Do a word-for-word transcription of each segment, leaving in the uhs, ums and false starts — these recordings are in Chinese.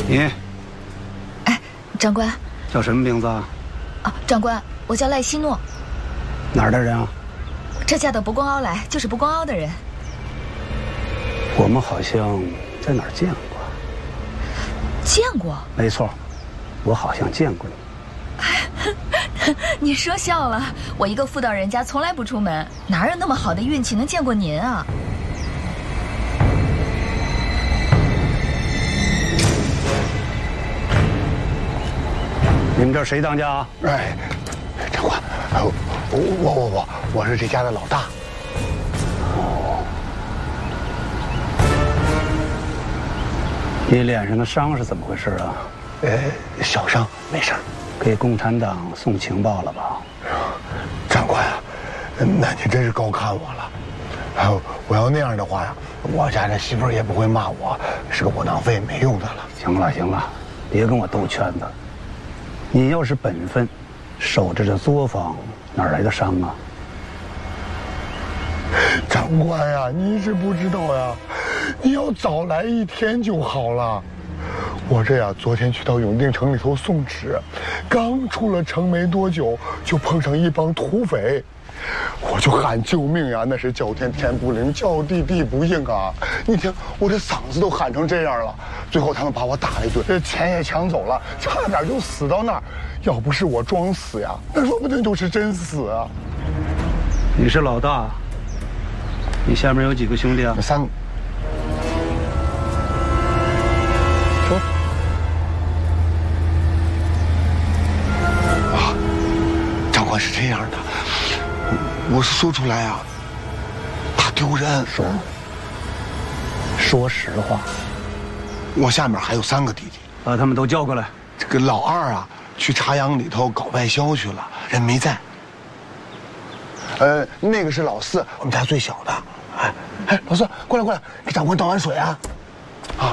你， 哎，长官， 叫什么名字啊？ 啊，长官，我叫赖希诺。 哪儿的人啊？ 这嫁到不公凹来，就是不公凹的人。 我们好像在哪儿见过。 见过？ 没错，我好像见过你。 你说笑了，我一个妇道人家，从来不出门，哪有那么好的运气能见过您啊？ 你们这谁当家啊？ 哎，长官，我我我我我是这家的老大。 哦，你脸上的伤是怎么回事啊？ 呃，小伤，没事。 给共产党送情报了吧？ 长官啊，那你真是高看我了。还有，我要那样的话呀，我家这媳妇儿也不会骂我是个窝囊废、没用的了。 行了行了，别跟我兜圈子。你要是本分，守着这作坊，哪来的伤啊？ 长官呀，你是不知道呀，你要早来一天就好了。我这呀，昨天去到永定城里头送纸，刚出了城没多久，就碰上一帮土匪，我就喊救命呀，那是叫天天不灵，叫地地不应啊！你听，我这嗓子都喊成这样了。最后他们把我打了一顿，这钱也抢走了，差点就死到那儿。要不是我装死呀，那说不定就是真死啊！ 你是老大，你下面有几个兄弟啊？ 有三个。说。啊，长官是这样的，我我说出来啊，怕丢人。 说，说实话。 我下面还有三个弟弟， 把他们都叫过来。 这个老二啊，去茶阳里头搞外销去了，人没在。呃，那个是老四，我们家最小的。哎，哎，老四，过来过来，给长官倒碗水啊！啊，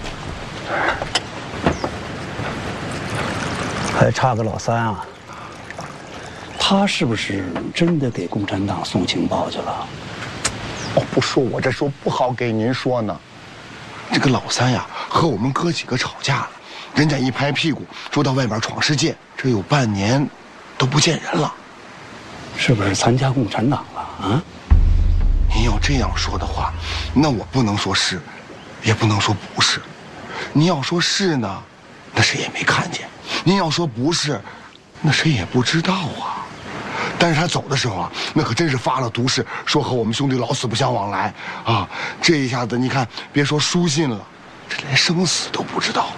还差个老三啊。他是不是真的给共产党送情报去了？ 哦，不说我这说不好给您说呢。这个老三呀，和我们哥几个吵架了，人家一拍屁股，说到外边闯世界，这有半年都不见人了。 是不是参加共产党了啊？ 您要这样说的话，那我不能说是，也不能说不是。您要说是呢，那谁也没看见；您要说不是，那谁也不知道啊。但是他走的时候啊，那可真是发了毒誓，说和我们兄弟老死不相往来啊！这一下子，你看，别说书信了，这连生死都不知道。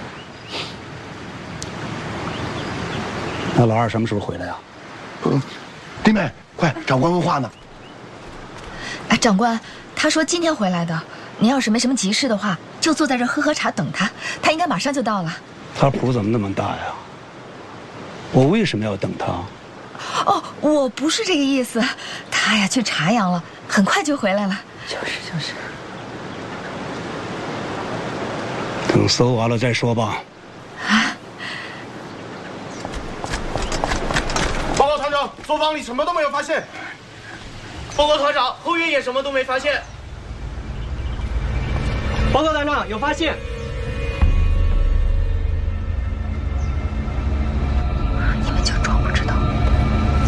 那老二什么时候回来呀？ 嗯，弟妹，快，长官问话呢。 哎，长官，他说今天回来的。您要是没什么急事的话，就坐在这儿喝喝茶等他，他应该马上就到了。 他谱怎么那么大呀？我为什么要等他？ 哦，我不是这个意思，他呀去茶阳了，很快就回来了。 就是就是。 等搜完了再说吧。 啊！ 报告团长，作坊里什么都没有发现。报告团长，后院也什么都没发现。 报告团长，有发现，